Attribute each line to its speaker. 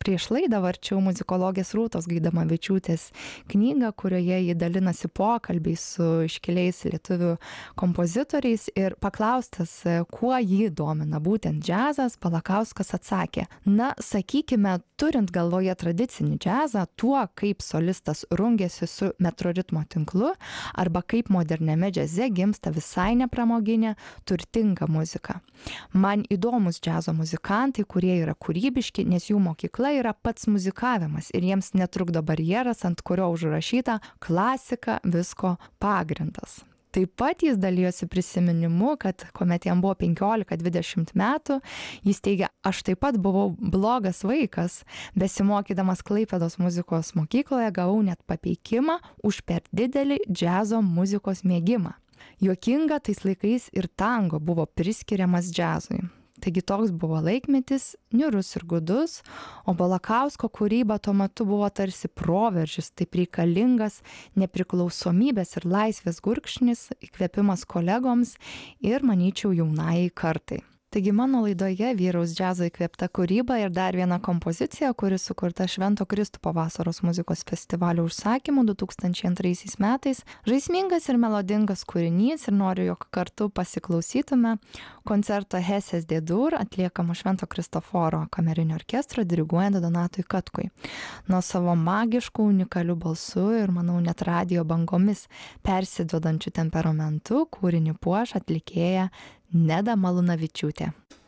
Speaker 1: prieš laidą varčiau muzikologės Rūtos Gaidamavičiūtės knygą, kurioje ji dalinasi pokalbiais su iškiliais lietuvių kompozitoriais ir paklaustas, kuo jį domina būtent džiazas, Balakauskas atsakė: na, sakykime, turint galvoje tradicinį džiazą, tuo, kaip solistas rungiasi su metroritmo tinklu arba kaip moderniame džiaze gimsta visai nepramoginė, turtinga muzika. Man įdomus džiazo muzikantai, kurie yra kūrybiški, nes jų mokykla yra pats muzikavimas ir jiems netrukdo barjeras, ant kurio užrašyta klasika visko pagrindas. Taip pat jis dalijosi prisiminimu, kad kuomet jam buvo 15-20 metų, jis teigia, aš taip pat buvau blogas vaikas, besimokydamas Klaipėdos muzikos mokykloje gavau net papeikimą už per didelį džiazo muzikos mėgimą. Juokinga, tais laikais ir tango buvo priskiriamas džiazui. Taigi toks buvo laikmetis, niūrus ir gudus, o Balakausko kūryba tuo metu buvo tarsi proveržis, taip reikalingas nepriklausomybės ir laisvės gurkšnis, įkvėpimas kolegoms ir, manyčiau, jaunajai kartai. Taigi mano laidoje vyraus džiazo įkvėpta kūryba ir dar viena kompozicija, kuri sukurta Švento Kristupo vasaros muzikos festivalio užsakymu 2002 metais. Žaismingas ir melodingas kūrinys ir noriu, jog kartu pasiklausytume koncerto Hesės D-dur atliekamo Švento Kristoforo kamerinio orkestro diriguojant Donatui Katkui. Nuo savo magiškų, unikalių balsų ir, manau, net radijo bangomis persiduodančių temperamentų kūrinį puoš atlikėja Neda Malūnavičiūtė.